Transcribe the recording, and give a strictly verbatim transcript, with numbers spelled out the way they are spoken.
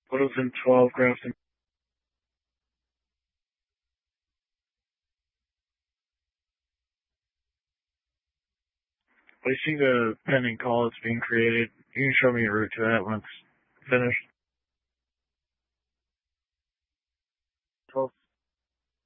Photos in twelve, Grafton. I see the pending call that's being created. You can show me a route to that when it's finished.